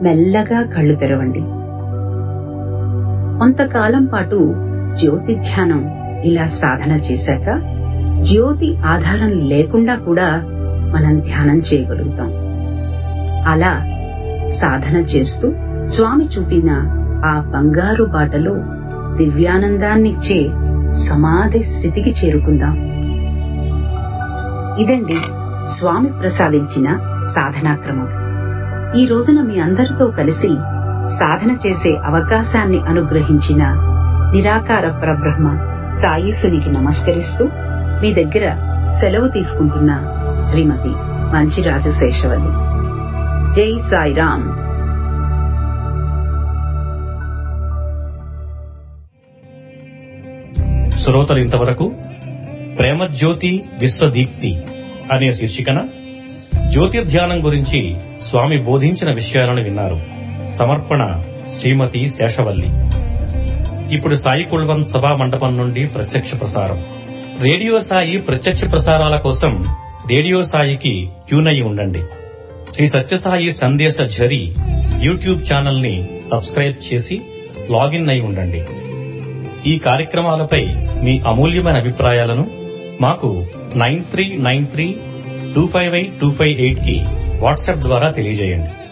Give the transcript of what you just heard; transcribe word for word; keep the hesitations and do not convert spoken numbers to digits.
మెల్లగా కళ్ళు తెరవండి. కొంతకాలం పాటు జ్యోతి ధ్యానం ఇలా సాధన చేశాక జ్యోతి ఆధారం లేకుండా కూడా మనం ధ్యానం చేయగలుగుతాం. అలా సాధన చేస్తూ స్వామి చూపిన ఆ బంగారు బాటలో దివ్యానందాన్నిచ్చే సమాధి స్థితికి చేరుకుందాం. ఇదండి స్వామి ప్రసాదించిన సాధనా క్రమం. ఈ రోజున మీ అందరితో కలిసి సాధన చేసే అవకాశాన్ని అనుగ్రహించిన నిరాకార పరబ్రహ్మ సాయీసునికి నమస్కరిస్తూ మీ దగ్గర సెలవు తీసుకుంటున్న శ్రీమతి మంచిరాజు శేషవల్లి. జై సాయిరామ్. శ్రోతలు ఇంతవరకు ప్రేమజ్యోతి విశ్వదీప్తి అనే శీర్షికన జ్యోతిర్ధ్యానం గురించి స్వామి బోధించిన విషయాలను విన్నారు. సమర్పణ శ్రీమతి శేషవల్లి. ఇప్పుడు సాయి కుల్వన్ సభా మండపం నుండి ప్రత్యక్ష ప్రసారం. రేడియో సాయి ప్రత్యక్ష ప్రసారాల కోసం రేడియో సాయికి ట్యూన్ అయి ఉండండి. శ్రీ సత్యసాయి సందేశ ఝరి యూట్యూబ్ ఛానల్ ని సబ్స్క్రైబ్ చేసి లాగిన్ అయి ఉండండి. ఈ కార్యక్రమాలపై మీ అమూల్యమైన అభిప్రాయాలను మాకు nine three nine three two five eight two five eight కి వాట్సాప్ ద్వారా తెలియజేయండి.